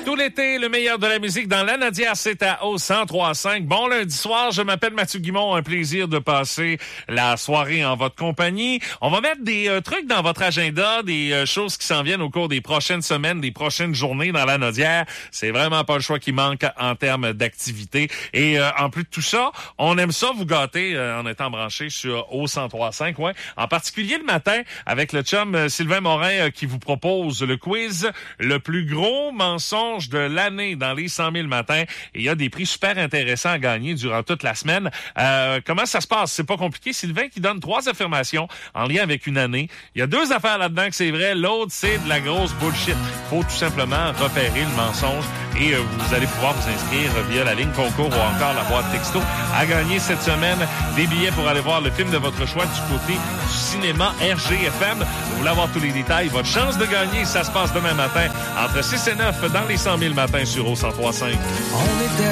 Tout l'été, le meilleur de la musique dans la Nadière, c'est à au 103.5. Bon lundi soir, je m'appelle Mathieu Guimond. Un plaisir de passer la soirée en votre compagnie. On va mettre des trucs dans votre agenda, des choses qui s'en viennent au cours des prochaines semaines, des prochaines journées dans la Nadière. C'est vraiment pas le choix qui manque en termes d'activité. Et en plus de tout ça, on aime ça vous gâter en étant branché sur au 103.5. Ouais. En particulier le matin, avec le chum Sylvain Morin qui vous propose le quiz le plus gros mensonge de l'année dans les 100 000 matins. Et il y a des prix super intéressants à gagner durant toute la semaine. Comment ça se passe? C'est pas compliqué. Sylvain qui donne 3 affirmations en lien avec une année. Il y a 2 affaires là-dedans que c'est vrai. L'autre, c'est de la grosse bullshit. Faut tout simplement repérer le mensonge et vous allez pouvoir vous inscrire via la ligne concours ou encore la boîte texto à gagner cette semaine des billets pour aller voir le film de votre choix du côté du cinéma RGFM. Vous voulez avoir tous les détails, votre chance de gagner, ça se passe demain matin entre 6 et 9 dans les 100 000 matins sur au 103.5.